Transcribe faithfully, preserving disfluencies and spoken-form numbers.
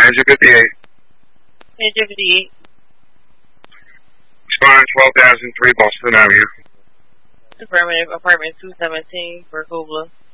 Manager fifty-eight. Manager fifty-eight. Respond twelve thousand three Boston Avenue. Affirmative. Apartment two seventeen, Berkobla.